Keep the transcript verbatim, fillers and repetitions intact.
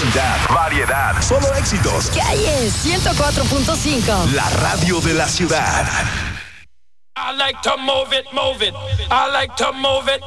Velocidad, variedad, solo éxitos. Calle ciento cuatro punto cinco. La radio de la ciudad. I like to move it, move it. I like to move it.